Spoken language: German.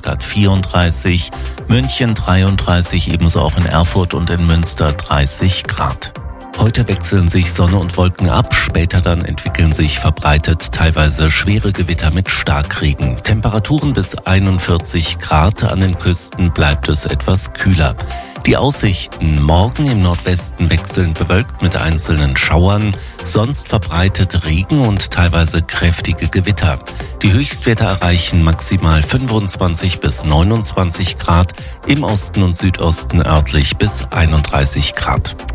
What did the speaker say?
Stuttgart 34, München 33, ebenso auch in Erfurt und in Münster 30 Grad. Heute wechseln sich Sonne und Wolken ab, später dann entwickeln sich verbreitet teilweise schwere Gewitter mit Starkregen. Temperaturen bis 41 Grad, an den Küsten bleibt es etwas kühler. Die Aussichten: morgen im Nordwesten wechselnd bewölkt mit einzelnen Schauern, sonst verbreitet Regen und teilweise kräftige Gewitter. Die Höchstwerte erreichen maximal 25 bis 29 Grad, im Osten und Südosten örtlich bis 31 Grad.